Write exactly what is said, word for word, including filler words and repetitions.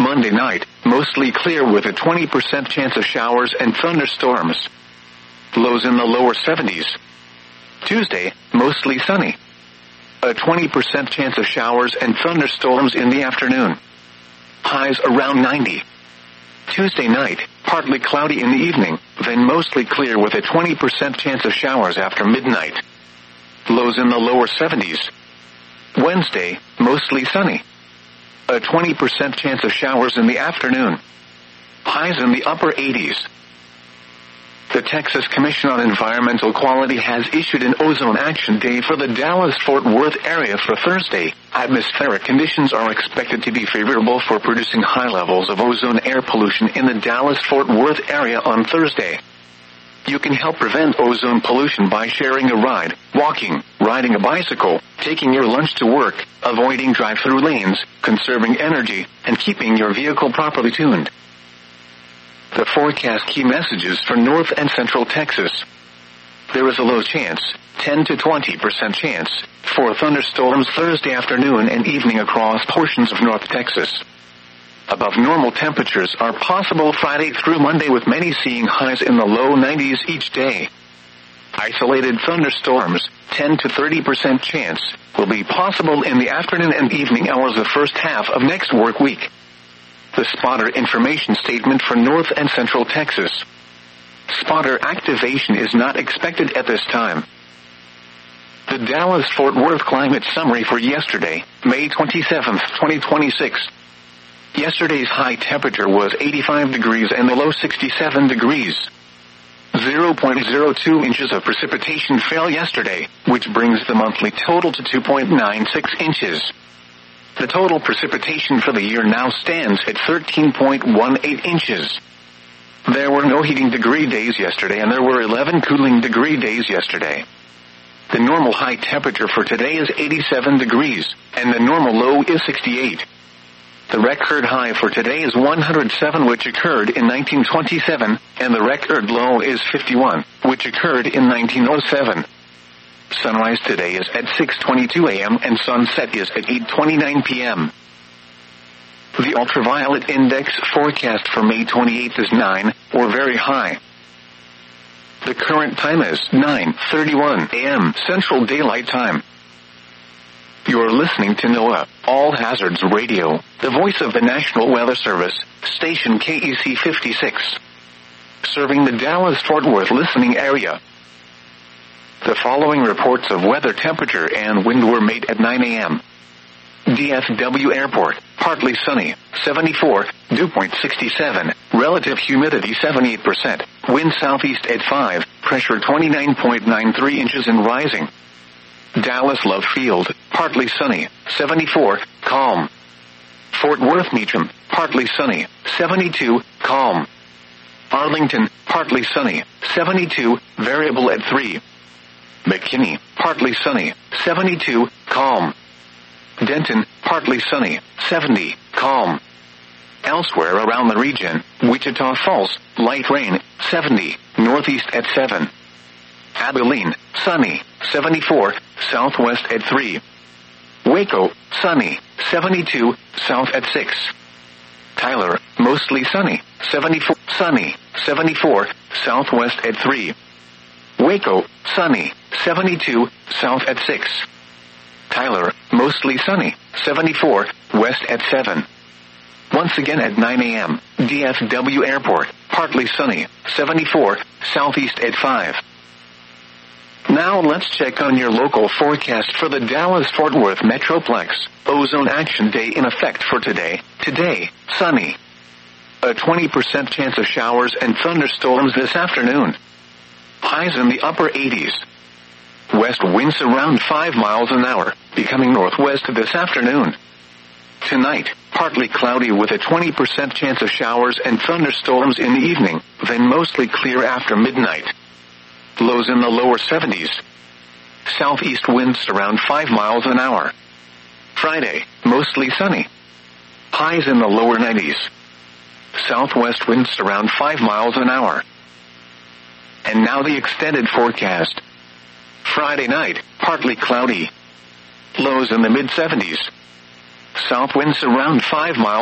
Monday night, mostly clear with a twenty percent chance of showers and thunderstorms. Lows in the lower seventies. Tuesday, mostly sunny. A twenty percent chance of showers and thunderstorms in the afternoon. Highs around ninety. Tuesday night, partly cloudy in the evening, then mostly clear with a twenty percent chance of showers after midnight. Lows in the lower seventies. Wednesday, mostly sunny. A twenty percent chance of showers in the afternoon. Highs in the upper eighties. The Texas Commission on Environmental Quality has issued an ozone action day for the Dallas-Fort Worth area for Thursday. Atmospheric conditions are expected to be favorable for producing high levels of ozone air pollution in the Dallas-Fort Worth area on Thursday. You can help prevent ozone pollution by sharing a ride, walking, riding a bicycle, taking your lunch to work, avoiding drive-through lanes, conserving energy, and keeping your vehicle properly tuned. The forecast key messages for North and Central Texas. There is a low chance, ten to twenty percent chance, for thunderstorms Thursday afternoon and evening across portions of North Texas. Above normal temperatures are possible Friday through Monday, with many seeing highs in the low nineties each day. Isolated thunderstorms, ten to thirty percent chance, will be possible in the afternoon and evening hours of the first half of next work week. The spotter information statement for North and Central Texas. Spotter activation is not expected at this time. The Dallas-Fort Worth climate summary for yesterday, May twenty-seventh, twenty twenty-six. Yesterday's high temperature was eighty-five degrees and the low sixty-seven degrees. zero point zero two inches of precipitation fell yesterday, which brings the monthly total to two point nine six inches. The total precipitation for the year now stands at thirteen point one eight inches. There were no heating degree days yesterday and there were eleven cooling degree days yesterday. The normal high temperature for today is eighty-seven degrees, and the normal low is sixty-eight. The record high for today is one hundred seven, which occurred in nineteen twenty-seven, and the record low is fifty-one, which occurred in nineteen oh seven. Sunrise today is at six twenty-two a m and sunset is at eight twenty-nine p m The ultraviolet index forecast for May twenty-eighth is nine, or very high. The current time is nine thirty-one a m Central Daylight Time. You're listening to NOAA, All Hazards Radio, the voice of the National Weather Service, station K E C fifty-six. Serving the Dallas-Fort Worth listening area. The following reports of weather, temperature, and wind were made at nine a m D F W Airport, partly sunny, seventy-four, dew point sixty-seven, relative humidity seventy-eight percent, wind southeast at five, pressure twenty-nine point nine three inches and rising. Dallas Love Field, partly sunny, seventy-four, calm. Fort Worth Meacham, partly sunny, seventy-two, calm. Arlington, partly sunny, seventy-two, variable at three. McKinney, partly sunny, seventy-two, calm. Denton, partly sunny, seventy, calm. Elsewhere around the region, Wichita Falls, light rain, seventy, northeast at seven. Abilene, sunny, seventy-four, southwest at three. Waco, sunny, seventy-two, south at six. Tyler, mostly sunny, seventy-four, sunny, seventy-four, southwest at three. Waco, sunny, seventy-two, south at six. Tyler, mostly sunny, seventy-four, west at seven. Once again at nine a m, D F W Airport, partly sunny, seventy-four, southeast at five. Now let's check on your local forecast for the Dallas-Fort Worth Metroplex. Ozone Action Day in effect for today. Today, sunny. A twenty percent chance of showers and thunderstorms this afternoon. Highs in the upper eighties. West winds around five miles an hour, becoming northwest this afternoon. Tonight, partly cloudy with a twenty percent chance of showers and thunderstorms in the evening, then mostly clear after midnight. Lows in the lower seventies. Southeast winds around five miles an hour. Friday, mostly sunny. Highs in the lower nineties. Southwest winds around five miles an hour. And now the extended forecast. Friday night, partly cloudy. Lows in the mid seventies. South winds around five miles